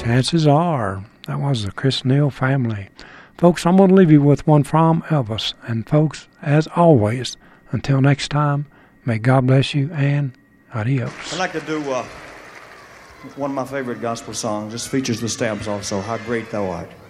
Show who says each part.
Speaker 1: Chances are that was the Chris Neal family. Folks, I'm going to leave you with one from Elvis. And folks, as always, until next time, may God bless you and adios.
Speaker 2: I'd like to do one of my favorite gospel songs. This features the Stamps also, How Great Thou Art.